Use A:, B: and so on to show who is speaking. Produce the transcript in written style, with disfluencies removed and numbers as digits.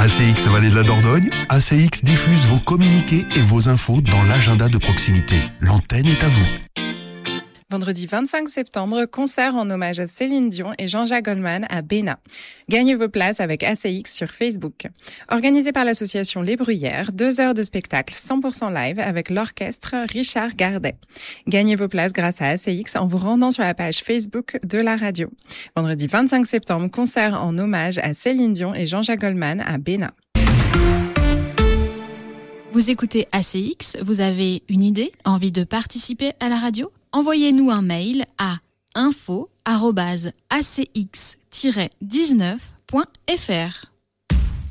A: ACX Vallée de la Dordogne, ACX diffuse vos communiqués et vos infos dans l'agenda de proximité. L'antenne est à vous.
B: Vendredi 25 septembre, concert en hommage à Céline Dion et Jean-Jacques Goldman à Béna. Gagnez vos places avec ACX sur Facebook. Organisé par l'association Les Bruyères, 2 heures de spectacle 100% live avec l'orchestre Richard Gardet. Gagnez vos places grâce à ACX en vous rendant sur la page Facebook de la radio. Vendredi 25 septembre, concert en hommage à Céline Dion et Jean-Jacques Goldman à Béna.
C: Vous écoutez ACX, vous avez une idée, envie de participer à la radio ? Envoyez-nous un mail à info@acx-19.fr.